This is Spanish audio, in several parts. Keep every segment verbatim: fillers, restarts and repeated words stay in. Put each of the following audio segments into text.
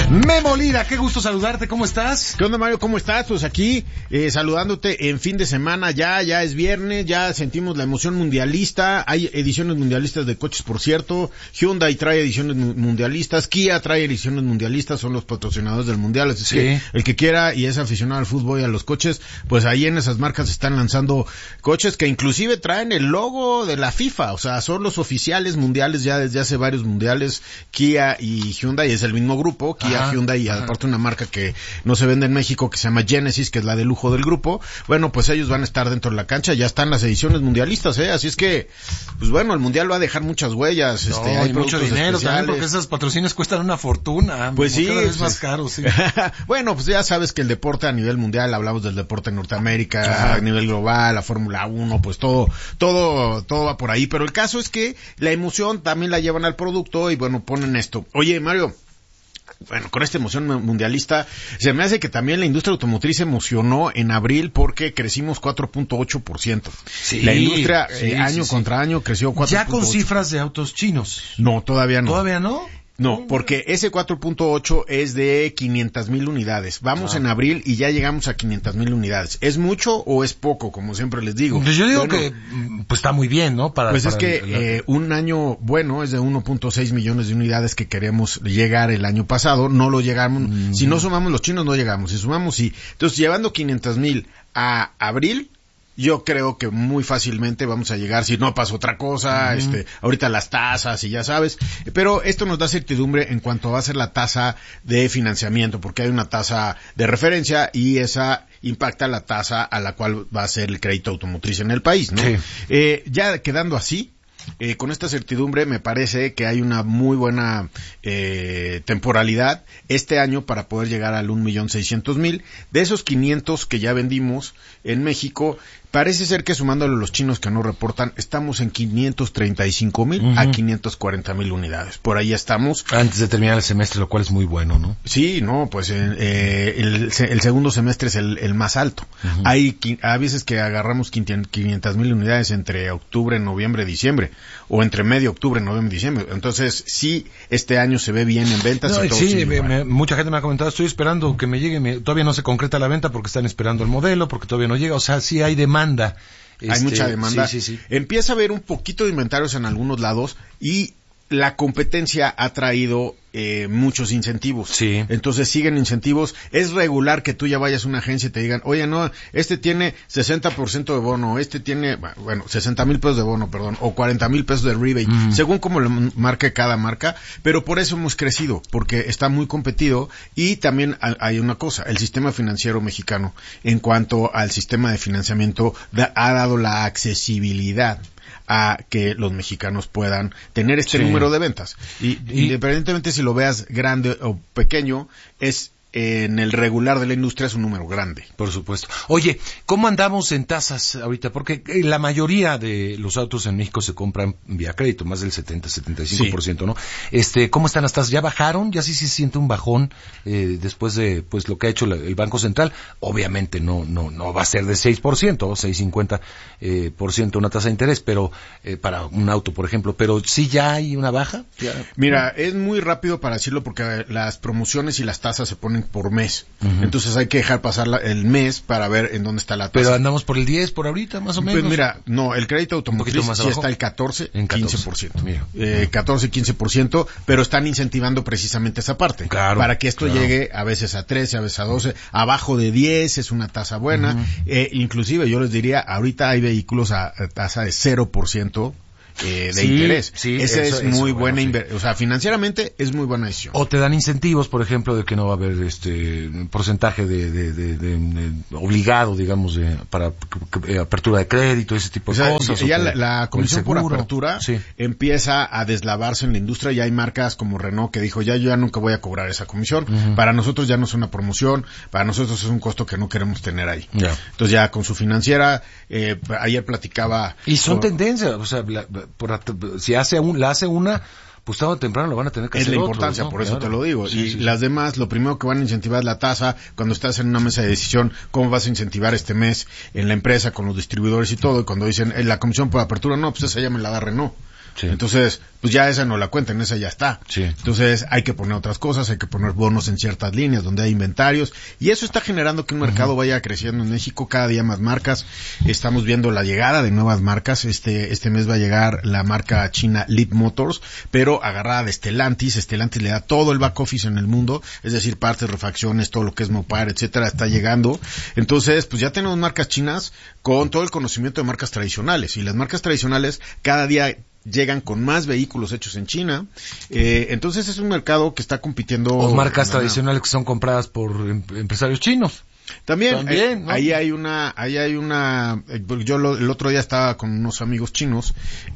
Memo Lira, qué gusto saludarte, ¿cómo estás? ¿Qué onda, Mario? ¿Cómo estás? Pues aquí, eh, saludándote en fin de semana, ya, ya es viernes, ya sentimos la emoción mundialista, hay ediciones mundialistas de coches, por cierto, Hyundai trae ediciones mundialistas, Kia trae ediciones mundialistas, son los patrocinadores del mundial, así sí. que el que quiera y es aficionado al fútbol y a los coches, pues ahí en esas marcas están lanzando coches que inclusive traen el logo de la FIFA, o sea, son los oficiales mundiales ya desde hace varios mundiales, Kia y Hyundai, es el mismo grupo, Kia, ajá, Hyundai, y aparte una marca que no se vende en México que se llama Genesis, que es la de lujo del grupo. Bueno, pues ellos van a estar dentro de la cancha, ya están las ediciones mundialistas, eh, así es que, pues bueno, el mundial va a dejar muchas huellas, no, este, hay mucho dinero especiales. También, porque esas patrocinios cuestan una fortuna, pues sí, cada vez pues, más caro, sí. Bueno, pues ya sabes que el deporte a nivel mundial, hablamos del deporte en Norteamérica, ajá, a nivel global, la Fórmula uno, pues todo, todo, todo va por ahí, pero el caso es que la emoción también la llevan al producto y bueno, ponen esto. Oye, Mario, bueno, con esta emoción mundialista, se me hace que también la industria automotriz se emocionó en abril porque crecimos cuatro punto ocho por ciento. Sí, la industria sí, eh, año sí, contra sí. año creció cuatro punto ocho. Ya con cifras de autos chinos. No, todavía no. ¿Todavía no? No, porque ese cuatro punto ocho es de quinientas mil unidades. Vamos ah. en abril y ya llegamos a quinientas mil unidades. ¿Es mucho o es poco? Como siempre les digo. Pues yo digo bueno, que pues está muy bien, ¿no? Para, pues para es que el, el... Eh, un año bueno es de uno punto seis millones de unidades que queremos llegar el año pasado. No lo llegamos. Mm. Si no sumamos los chinos no llegamos. Si sumamos sí. Entonces llevando quinientas mil a abril, yo creo que muy fácilmente vamos a llegar, si no pasa otra cosa, uh-huh. este, ahorita las tasas y ya sabes, pero esto nos da certidumbre en cuanto va a ser la tasa de financiamiento, porque hay una tasa de referencia y esa impacta la tasa a la cual va a ser el crédito automotriz en el país, ¿no? Sí. Eh, ya quedando así, Eh, con esta certidumbre me parece que hay una muy buena eh, temporalidad este año para poder llegar al un millón seiscientos mil. De esos quinientos que ya vendimos en México, parece ser que sumándole los chinos que no reportan, estamos en quinientos treinta y cinco mil uh-huh. a quinientos cuarenta mil unidades. Por ahí estamos. Antes de terminar el semestre, lo cual es muy bueno, ¿no? Sí, no, pues eh, el, el segundo semestre es el, el más alto. Uh-huh. Hay a veces que agarramos quinientas mil unidades entre octubre, noviembre, diciembre, o entre medio octubre, noviembre, diciembre. Entonces, sí, este año se ve bien en ventas. No, y todo sí, me, me, mucha gente me ha comentado, estoy esperando que me llegue, me, todavía no se concreta la venta porque están esperando el modelo, porque todavía no llega, o sea, sí hay demanda. Hay este, mucha demanda. Sí, sí, sí. Empieza a haber un poquito de inventarios en algunos lados y la competencia ha traído eh, muchos incentivos. Sí. Entonces siguen incentivos. Es regular que tú ya vayas a una agencia y te digan, oye, no, este tiene sesenta por ciento de bono, este tiene, bueno, sesenta mil pesos de bono, perdón, o cuarenta mil pesos de rebate, mm. según como lo marque cada marca, pero por eso hemos crecido, porque está muy competido y también hay una cosa, el sistema financiero mexicano, en cuanto al sistema de financiamiento, da, ha dado la accesibilidad a que los mexicanos puedan tener este sí. número de ventas. Y, y independientemente si lo veas grande o pequeño, es en el regular de la industria es un número grande. Por supuesto. Oye, ¿cómo andamos en tasas ahorita? Porque la mayoría de los autos en México se compran vía crédito, más del setenta, setenta y cinco por ciento, sí. ¿no? Este, ¿cómo están las tasas? ¿Ya bajaron? ¿Ya sí se siente un bajón eh, después de pues lo que ha hecho la, el Banco Central? Obviamente no no no va a ser de seis por ciento, seis punto cincuenta eh, por ciento una tasa de interés, pero eh, para un auto, por ejemplo, pero sí ya hay una baja. ¿Ya? Mira, es muy rápido para decirlo porque las promociones y las tasas se ponen por mes. Uh-huh. Entonces hay que dejar pasar la, el mes para ver en dónde está la tasa. Pero andamos por el diez por ahorita, más o menos. Pues mira, no, el crédito automotriz sí está el catorce, quince por ciento. Mira. Eh, catorce, quince por ciento, pero están incentivando precisamente esa parte. Claro. Para que esto claro. llegue a veces a trece, a veces a doce, abajo de diez es una tasa buena. Uh-huh. Eh, inclusive yo les diría, ahorita hay vehículos a, a tasa de cero por ciento. Eh, de sí, interés. Sí, Esa eso, es muy eso, buena, bueno, inver- sí. o sea, financieramente es muy buena decisión. O te dan incentivos, por ejemplo, de que no va a haber este porcentaje de, de, de, de, de obligado, digamos, de, para eh, apertura de crédito, ese tipo de o sea, cosas. Ya o la, que, la comisión por apertura sí. empieza a deslavarse en la industria. Ya hay marcas como Renault que dijo, ya yo ya nunca voy a cobrar esa comisión. Uh-huh. Para nosotros ya no es una promoción, para nosotros es un costo que no queremos tener ahí. Yeah. Entonces ya con su financiera, eh, ayer platicaba. Y son con, tendencias, o sea, la, por, si hace un, la hace una, pues tarde o temprano lo van a tener que es hacer. Es la otros, importancia, ¿no? por eso claro. te lo digo. Sí, y sí, las sí. demás, lo primero que van a incentivar es la tasa. Cuando estás en una mesa de decisión, cómo vas a incentivar este mes en la empresa con los distribuidores y todo. Y cuando dicen, en la comisión por apertura, no, pues esa ya me la da Renault. Sí. Entonces, pues ya esa no la cuenten, esa ya está. Sí. Entonces, hay que poner otras cosas, hay que poner bonos en ciertas líneas donde hay inventarios, y eso está generando que un mercado uh-huh. vaya creciendo en México, cada día más marcas. Estamos viendo la llegada de nuevas marcas. Este este mes va a llegar la marca china Leap Motors, pero agarrada de Stellantis. Stellantis le da todo el back office en el mundo, es decir, partes, refacciones, todo lo que es Mopar, etcétera, está llegando. Entonces, pues ya tenemos marcas chinas con todo el conocimiento de marcas tradicionales, y las marcas tradicionales cada día llegan con más vehículos hechos en China. Eh, entonces es un mercado que está compitiendo. O marcas tradicionales que son compradas por em- empresarios chinos. También, También eh, ¿no? ahí hay una, ahí hay una, eh, yo lo, el otro día estaba con unos amigos chinos,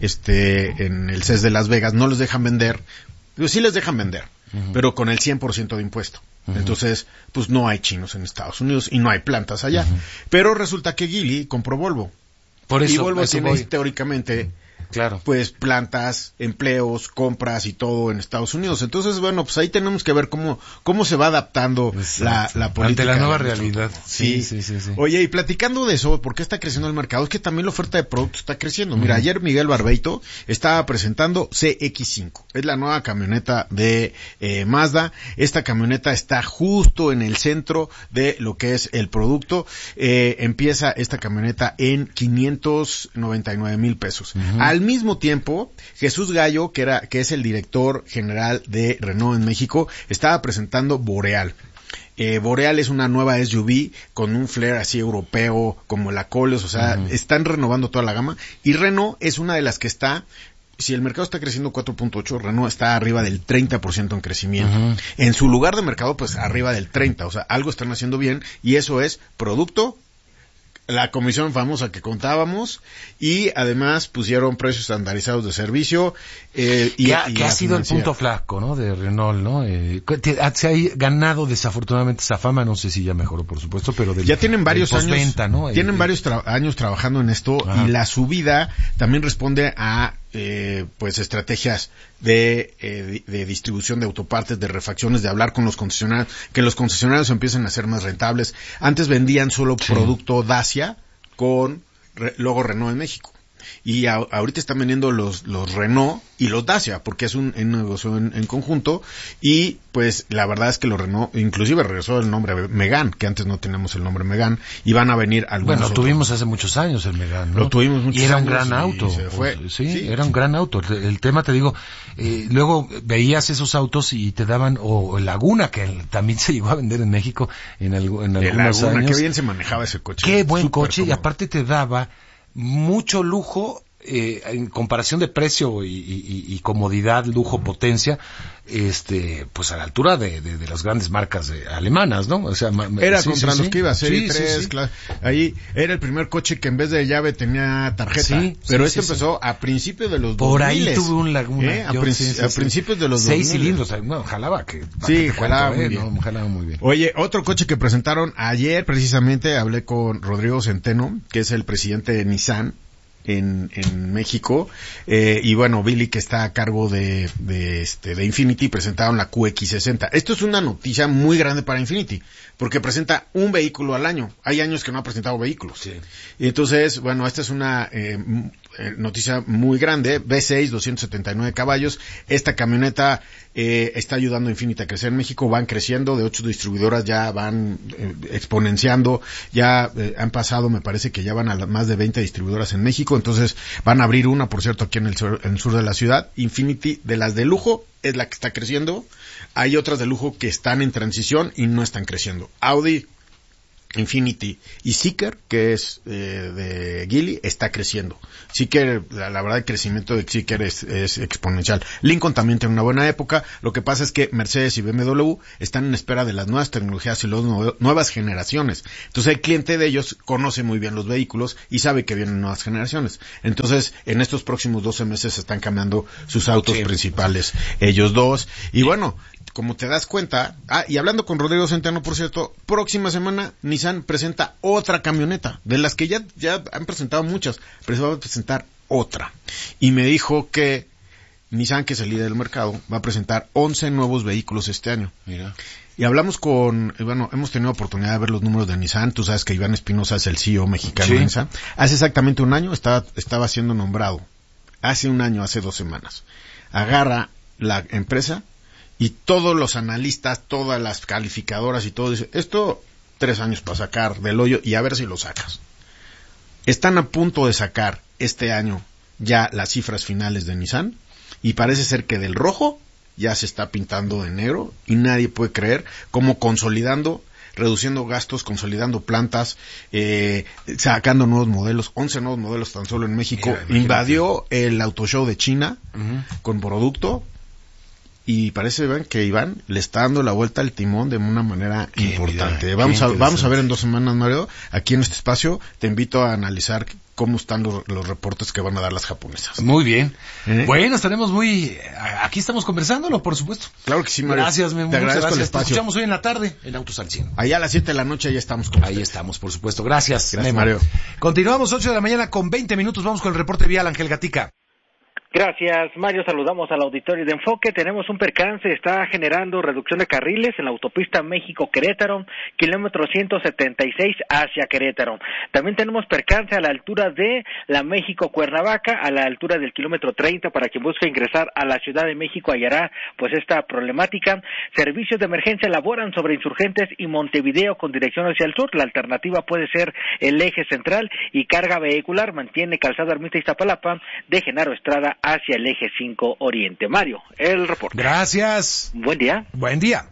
este, en el C E S de Las Vegas, no les dejan vender, pues sí les dejan vender, uh-huh. pero con el cien por ciento de impuesto. Uh-huh. Entonces, pues no hay chinos en Estados Unidos y no hay plantas allá. Uh-huh. Pero resulta que Geely compró Volvo. Por eso, y Volvo eso tiene voy. teóricamente, claro, pues plantas, empleos, compras y todo en Estados Unidos. Entonces, bueno, pues ahí tenemos que ver cómo cómo se va adaptando la, la política. Ante la nueva de realidad. Sí. Sí, sí, sí, sí. Oye, y platicando de eso, ¿por qué está creciendo el mercado? Es que también la oferta de productos está creciendo. Mira, uh-huh. ayer Miguel Barbeito estaba presentando C X cinco. Es la nueva camioneta de eh, Mazda. Esta camioneta está justo en el centro de lo que es el producto. Eh, empieza esta camioneta en quinientos noventa y nueve mil pesos. Uh-huh. Al mismo tiempo, Jesús Gallo, que era que es el director general de Renault en México, estaba presentando Boreal. Eh, Boreal es una nueva S U V con un flair así europeo, como la Coles, o sea, uh-huh. están renovando toda la gama. Y Renault es una de las que está, si el mercado está creciendo cuatro punto ocho, Renault está arriba del treinta por ciento en crecimiento. Uh-huh. En su lugar de mercado, pues arriba del treinta, o sea, algo están haciendo bien, y eso es producto, la comisión famosa que contábamos, y además pusieron precios estandarizados de servicio. Eh, y, que ha, y que ha sido el punto flaco, ¿no? De Renault, ¿no? Eh, se ha ganado desafortunadamente esa fama, no sé si ya mejoró, por supuesto, pero del, ya tienen varios años, postventa, ¿no? Tienen eh, varios tra- años trabajando en esto. Ajá. Y la subida también responde a eh, pues estrategias de, eh, de distribución de autopartes, de refacciones, de hablar con los concesionarios, que los concesionarios empiecen a ser más rentables. Antes vendían solo sí. producto Dacia con re, logo Renault en México. Y a, ahorita están vendiendo los los Renault y los Dacia, porque es un, un negocio en, en conjunto. Y pues la verdad es que los Renault, inclusive regresó el nombre Megane, que antes no teníamos el nombre Megane, y van a venir algunos Bueno, lo otros. tuvimos hace muchos años el Megane, ¿no? Lo tuvimos muchos años. Y era un gran auto. Se fue. Pues, sí, sí, era un gran auto. El, el tema, te digo, eh, luego veías esos autos y te daban, o el Laguna, que el, también se llegó a vender en México en, el, en algunos Laguna, años. Qué bien se manejaba ese coche. Qué buen coche, cómodo. Y aparte te daba mucho lujo, eh, en comparación de precio y, y, y comodidad, lujo, potencia, este, pues a la altura de, de, de las grandes marcas de, alemanas, ¿no? O sea, era sí, contra sí, los sí. que iba, Serie sí, tres, sí, sí. Claro, ahí era el primer coche que en vez de llave tenía tarjeta, sí, pero sí, este sí, empezó sí. a principios de los Por dos miles. ahí tuve un Laguna. ¿Eh? A, Yo, prin- sí, sí, a sí. principios de los Seis dos miles. cilindros, bueno, jalaba que... Sí, que jalaba cuento, muy eh, bien. No, jalaba muy bien. Oye, otro coche que presentaron ayer, precisamente, hablé con Rodrigo Centeno, que es el presidente de Nissan en, en México, eh, y bueno, Billy, que está a cargo de, de este, de Infiniti, presentaron la Q X sesenta. Esto es una noticia muy grande para Infiniti, porque presenta un vehículo al año. Hay años que no ha presentado vehículos. Sí. Y entonces, bueno, esta es una eh, noticia muy grande. V seis, doscientos setenta y nueve caballos. Esta camioneta eh, está ayudando a Infiniti a crecer en México. Van creciendo, de ocho distribuidoras ya van eh, exponenciando. Ya eh, han pasado, me parece que ya van a la, más de veinte distribuidoras en México. Entonces van a abrir una, por cierto, aquí en el sur, en el sur de la ciudad. Infiniti, de las de lujo, es la que está creciendo. Hay otras de lujo que están en transición y no están creciendo. Audi, Infiniti y Zeekr, que es eh, de Geely, está creciendo. Zeekr, la, la verdad, el crecimiento de Zeekr es, es exponencial. Lincoln también tiene una buena época. Lo que pasa es que Mercedes y B M W están en espera de las nuevas tecnologías y las nue- nuevas generaciones. Entonces el cliente de ellos conoce muy bien los vehículos y sabe que vienen nuevas generaciones. Entonces en estos próximos doce meses están cambiando sus autos sí. principales, ellos dos. Y bueno, como te das cuenta, ah, y hablando con Rodrigo Centeno, por cierto, próxima semana Nissan presenta otra camioneta, de las que ya, ya han presentado muchas, pero se va a presentar otra. Y me dijo que Nissan, que es el líder del mercado, va a presentar once nuevos vehículos este año. Mira. Y hablamos con, bueno, hemos tenido oportunidad de ver los números de Nissan. Tú sabes que Iván Espinosa es el C E O mexicano sí. de Nissan. Hace exactamente un año estaba, estaba siendo nombrado hace un año, hace dos semanas, agarra la empresa y todos los analistas, todas las calificadoras y todo, dicen, esto, tres años para sacar del hoyo y a ver si lo sacas. Están a punto de sacar este año ya las cifras finales de Nissan y parece ser que del rojo ya se está pintando de negro y nadie puede creer cómo consolidando, reduciendo gastos, consolidando plantas, eh, sacando nuevos modelos, once nuevos modelos tan solo en México. Mira, invadió el Auto Show de China uh-huh. con producto y parece ven, que Iván le está dando la vuelta al timón de una manera qué importante. Mira, vamos a vamos a ver en dos semanas, Mario, aquí en este espacio te invito a analizar cómo están los, los reportes que van a dar las japonesas. Muy bien. ¿Eh? Bueno, estaremos muy... Aquí estamos conversándolo, por supuesto. Claro que sí, Mario. Gracias, Memo. Te agradezco gracias. el espacio. Te escuchamos hoy en la tarde en Autos al cien. Allá a las siete de la noche ya estamos con Ahí usted. estamos, por supuesto. Gracias, Gracias, Memo. Mario. Continuamos ocho de la mañana con veinte minutos. Vamos con el reporte vial, Ángel Gatica. Gracias, Mario. Saludamos al auditorio de Enfoque. Tenemos un percance, está generando reducción de carriles en la autopista México-Querétaro, kilómetro ciento setenta y seis hacia Querétaro. También tenemos percance a la altura de la México-Cuernavaca, a la altura del kilómetro treinta, para quien busca ingresar a la Ciudad de México, hallará pues esta problemática. Servicios de emergencia laboran sobre Insurgentes y Montevideo con dirección hacia el sur. La alternativa puede ser el eje central y carga vehicular mantiene Calzada Ermita Iztapalapa de Genaro Estrada hacia el eje cinco Oriente. Mario, el reporte. Gracias. Buen día. Buen día.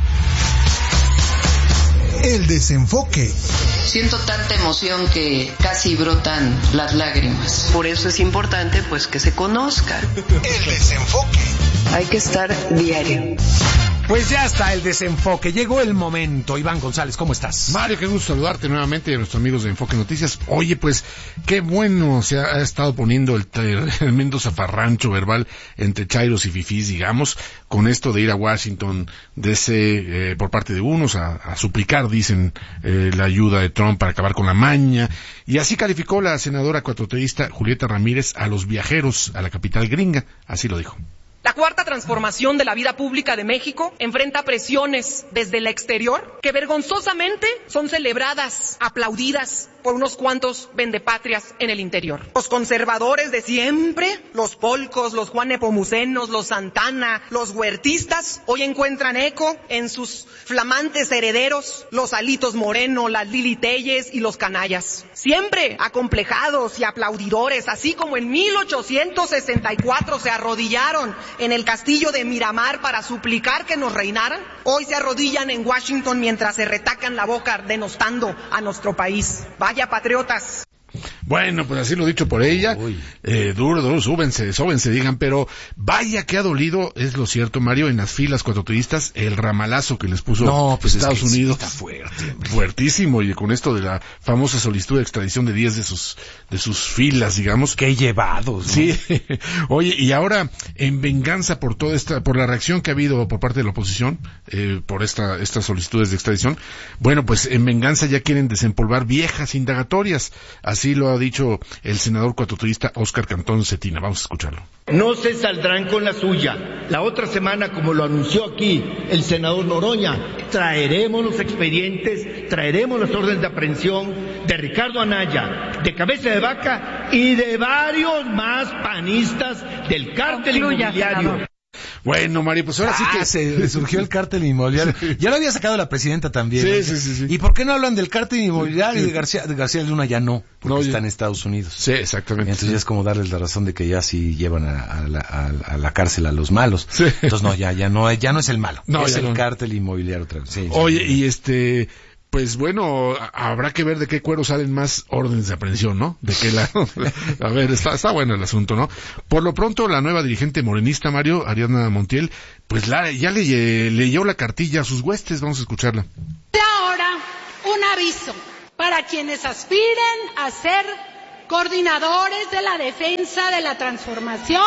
El desenfoque. Siento tanta emoción que casi brotan las lágrimas. Por eso es importante pues que se conozca. El desenfoque. Hay que estar diario. Pues ya está el desenfoque, llegó el momento. Iván González, ¿cómo estás? Mario, qué gusto saludarte nuevamente a nuestros amigos de Enfoque Noticias. Oye, pues, qué bueno se ha, ha estado poniendo el tremendo zafarrancho verbal entre chairos y fifís, digamos, con esto de ir a Washington, de ese, eh, por parte de unos, a, a suplicar, dicen, eh, la ayuda de Trump para acabar con la maña. Y así calificó la senadora cuatroteísta Julieta Ramírez a los viajeros a la capital gringa, así lo dijo. La cuarta transformación de la vida pública de México enfrenta presiones desde el exterior que vergonzosamente son celebradas, aplaudidas por unos cuantos vendepatrias en el interior. Los conservadores de siempre, los polcos, los Juan Nepomucenos, los Santana, los huertistas, hoy encuentran eco en sus flamantes herederos, los Alitos Moreno, las Lili Telles y los canallas. Siempre acomplejados y aplaudidores, así como en mil ochocientos sesenta y cuatro se arrodillaron en el castillo de Miramar para suplicar que nos reinaran, hoy se arrodillan en Washington mientras se retacan la boca denostando a nuestro país. Vaya patriotas. Bueno, pues así lo dicho por ella, eh, duro, duro, súbense, súbense, digan, pero vaya que ha dolido, es lo cierto, Mario, en las filas cuatroteístas, el ramalazo que les puso no, pues Estados es que Unidos. Está fuerte, hombre. Fuertísimo, y con esto de la famosa solicitud de extradición de diez de sus, de sus filas, digamos. Qué llevados, ¿no? Sí. Oye, y ahora, en venganza por toda esta, por la reacción que ha habido por parte de la oposición, eh, por esta, estas solicitudes de extradición, bueno, pues en venganza ya quieren desempolvar viejas indagatorias, así lo ha dicho el senador cuatroteísta Óscar Cantón Cetina. Vamos a escucharlo. No se saldrán con la suya. La otra semana, como lo anunció aquí el senador Noroña, traeremos los expedientes, traeremos las órdenes de aprehensión de Ricardo Anaya, de Cabeza de Vaca y de varios más panistas del cártel inmobiliario. Bueno, Mario, pues ahora ah, sí que... se surgió el cártel inmobiliario. Sí. Ya lo había sacado la presidenta también. Sí, ¿no? sí, sí, sí. ¿Y por qué no hablan del cártel inmobiliario y de García, de García Luna? Ya no, porque no, está ya... en Estados Unidos. Sí, exactamente. Entonces sí. ya es como darles la razón de que ya sí llevan a, a, la, a, a la cárcel a los malos. Sí. Entonces no, ya, ya no, ya no es el malo. No, es el no. cártel inmobiliario otra vez. Sí, Oye, sí. y este... Pues bueno, habrá que ver de qué cuero salen más órdenes de aprehensión, ¿no? De qué la... A ver, está, está bueno el asunto, ¿no? Por lo pronto, la nueva dirigente morenista, Mario, Ariadna Montiel, pues la, ya le, leyó la cartilla a sus huestes. Vamos a escucharla. Ahora, un aviso para quienes aspiren a ser coordinadores de la defensa de la transformación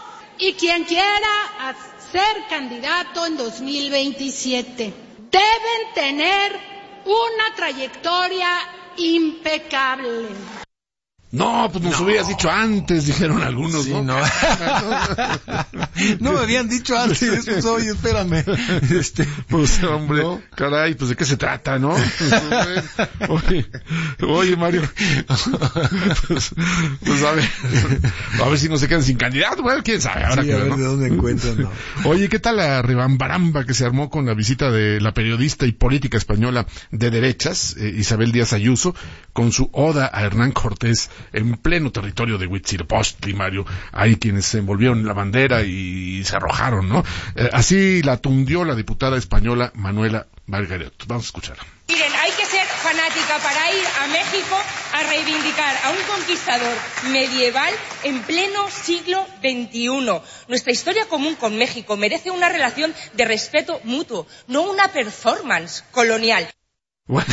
y quien quiera ser candidato en dos mil veintisiete. Deben tener una trayectoria impecable. No, pues nos no. hubieras dicho antes, dijeron algunos, sí, ¿no? No. No me habían dicho antes, pues, oye, espérame. Este, pues, hombre, ¿no? Caray, pues, ¿de qué se trata, no? Oye, oye, Mario. Pues, pues, a ver, a ver si no se quedan sin candidato, bueno, quién sabe, ahora sí, que a ver ¿no? de dónde encuentran, ¿no? Oye, ¿qué tal la rebambaramba que se armó con la visita de la periodista y política española de derechas, eh, Isabel Díaz Ayuso, con su oda a Hernán Cortés en pleno territorio de Huitzilopochtli, Mario? Hay quienes se envolvieron en la bandera y se arrojaron, ¿no? Eh, así la tundió la diputada española Manuela Margaret. Vamos a escucharla. Miren, hay que ser fanática para ir a México a reivindicar a un conquistador medieval en pleno siglo veintiuno. Nuestra historia común con México merece una relación de respeto mutuo, no una performance colonial. Bueno,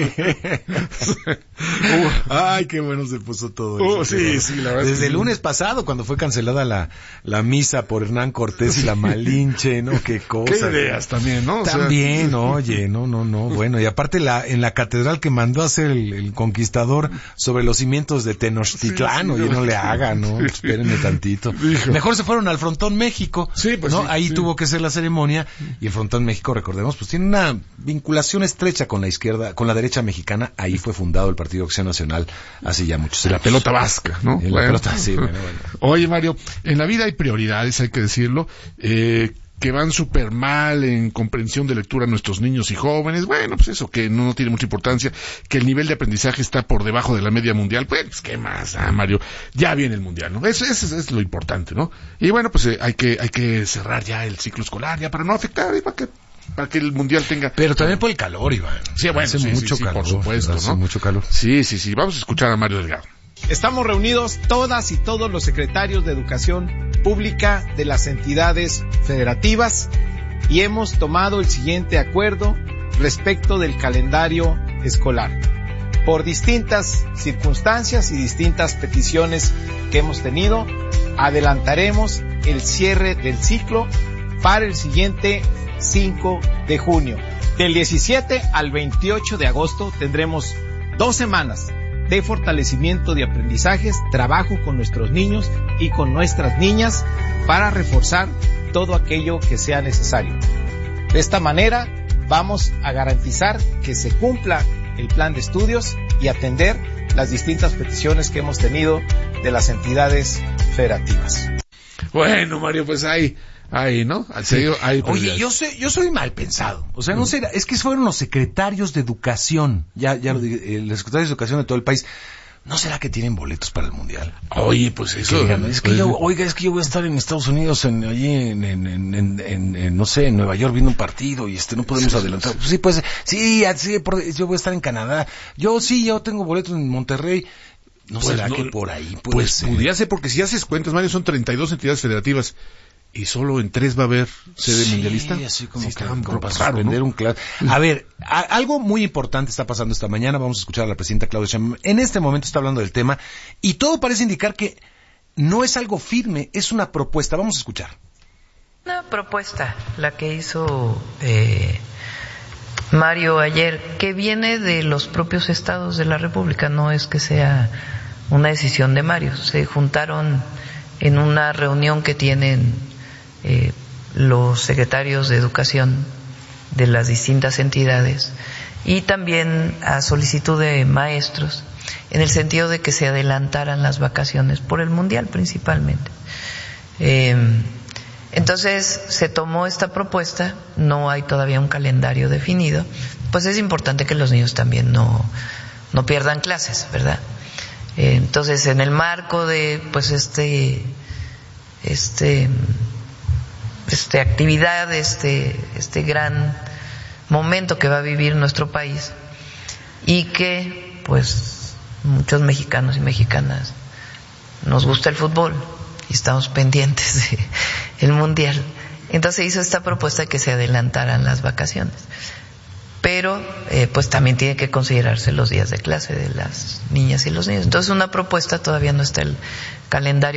uh, ay, qué bueno se puso todo uh, eso. Sí, sí, la verdad. Desde el sí. lunes pasado, cuando fue cancelada la, la misa por Hernán Cortés y la Malinche, ¿no? Qué cosa. Qué ideas también, ¿no? O también, sea... oye, no, no, no. Bueno, y aparte la, en la catedral que mandó a hacer el, el conquistador sobre los cimientos de Tenochtitlán, sí, sí, oye, no, no le haga, ¿no? Sí, espérenme tantito. Dijo. Mejor se fueron al Frontón México. Sí, pues ¿no? sí, Ahí sí. tuvo que ser la ceremonia, y el Frontón México, recordemos, pues tiene una vinculación estrecha con la izquierda, con la derecha mexicana. Ahí fue fundado el Partido Acción Nacional hace ya muchos años. La pelota vasca, ¿no? En bueno. la pelota, sí, bueno, bueno. Oye, Mario, en la vida hay prioridades, hay que decirlo, eh, que van súper mal en comprensión de lectura a nuestros niños y jóvenes. Bueno, pues eso que no, no tiene mucha importancia, que el nivel de aprendizaje está por debajo de la media mundial. Pues, pues ¿qué más? Ah, Mario, ya viene el mundial, ¿no? Eso, eso, eso es lo importante, ¿no? Y bueno, pues eh, hay que hay que cerrar ya el ciclo escolar, ya para no afectar, y para que para que el mundial tenga... Pero también por el calor, Iván. Sí, bueno, hace sí, mucho sí, sí, calor, por supuesto, hace ¿no? mucho calor. Sí, sí, sí. Vamos a escuchar a Mario Delgado. Estamos reunidos todas y todos los secretarios de Educación Pública de las entidades federativas y hemos tomado el siguiente acuerdo respecto del calendario escolar. Por distintas circunstancias y distintas peticiones que hemos tenido, adelantaremos el cierre del ciclo para el siguiente cinco de junio. Del diecisiete al veintiocho de agosto tendremos dos semanas de fortalecimiento de aprendizajes, trabajo con nuestros niños y con nuestras niñas para reforzar todo aquello que sea necesario. De esta manera vamos a garantizar que se cumpla el plan de estudios y atender las distintas peticiones que hemos tenido de las entidades federativas. Bueno, Mario, pues ahí... Ahí, ¿no? Sí. Ahí, Oye, yo sé, yo soy mal pensado. O sea, no sé, es que fueron los secretarios de educación, ya, ya lo dije, eh, los secretarios de educación de todo el país. ¿No será que tienen boletos para el mundial? Oye, pues eso. Que digan, es que yo, oiga, es que yo voy a estar en Estados Unidos, en, allí en, en, en, en, en, en no sé, en Nueva York viendo un partido y este, no podemos sí, adelantar. Pues sí, pues, sí, sí, por, yo voy a estar en Canadá. Yo sí, yo tengo boletos en Monterrey. ¿No pues será no, que por ahí puede pues ser? Pudiera ser, porque si haces cuentas, Mario, son treinta y dos entidades federativas. Y solo en tres va a haber sede sí, mundialista. Así como sí, que como como para suspender, ¿no? Un claro. A ver, a, algo muy importante está pasando esta mañana. Vamos a escuchar a la presidenta Claudia Sheinbaum. En este momento está hablando del tema y todo parece indicar que no es algo firme, es una propuesta. Vamos a escuchar. Una propuesta, la que hizo eh, Mario ayer, que viene de los propios estados de la República. No es que sea una decisión de Mario. Se juntaron en una reunión que tienen Eh, los secretarios de educación de las distintas entidades y también a solicitud de maestros en el sentido de que se adelantaran las vacaciones por el mundial principalmente. Eh, entonces se tomó esta propuesta, no hay todavía un calendario definido, pues es importante que los niños también no, no pierdan clases, ¿verdad? Eh, entonces en el marco de pues este este Este, actividad, este, este gran momento que va a vivir nuestro país y que, pues, muchos mexicanos y mexicanas nos gusta el fútbol y estamos pendientes del mundial. Entonces hizo esta propuesta de que se adelantaran las vacaciones. Pero, eh, pues también tiene que considerarse los días de clase de las niñas y los niños. Entonces una propuesta, todavía no está el calendario